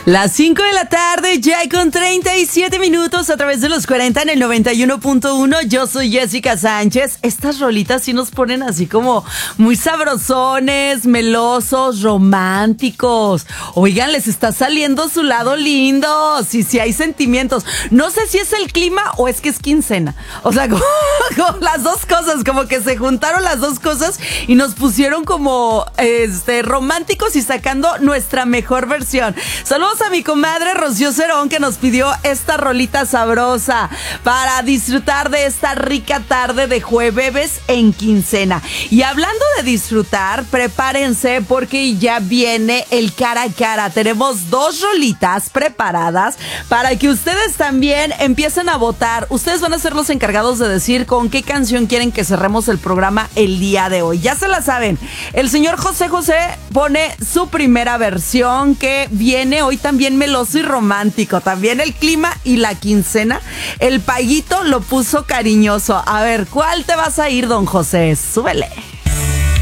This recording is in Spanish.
Las 5 de la tarde, ya con 37 minutos a través de los 40 en el 91.1. Yo soy Jessica Sánchez. Estas rolitas sí nos ponen así como muy sabrosones, melosos, románticos. Oigan, les está saliendo su lado lindo. Sí hay sentimientos. No sé si es el clima o es que es quincena. O sea, como las dos cosas, como que se juntaron las dos cosas y nos pusieron como románticos y sacando nuestra mejor versión. Saludos a mi comadre Rocío Cerón, que nos pidió esta rolita sabrosa para disfrutar de esta rica tarde de jueves en quincena. Y hablando de disfrutar, prepárense porque ya viene el cara a cara. Tenemos dos rolitas preparadas para que ustedes también empiecen a votar. Ustedes van a ser los encargados de decir con qué canción quieren que cerremos el programa el día de hoy. Ya se la saben. El señor José José pone su primera versión, que viene hoy también meloso y romántico. También el clima y la quincena. El Payito lo puso cariñoso. A ver, ¿cuál te vas a ir, don José? Súbele.